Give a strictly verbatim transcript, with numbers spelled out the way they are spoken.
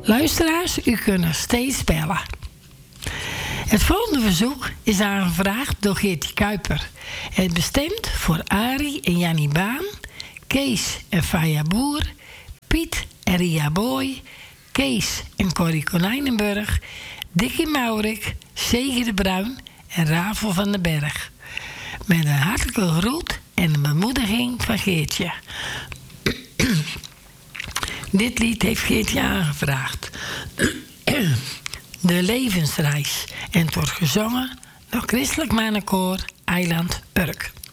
Luisteraars, u kunt nog steeds bellen. Het volgende verzoek is aangevraagd door Geertje Kuiper. Het bestemd voor Arie en Jannie Baan, Kees en Faya Boer, Piet en Ria Boy, Kees en Corrie Konijnenburg, Dikkie Maurik, Zeger de Bruin en Ravel van den Berg. Met een hartelijke groet en een bemoediging van Geertje. Dit lied heeft Geertje aangevraagd. De levensreis. En het wordt gezongen door Christelijk Mannenkoor Eiland Urk.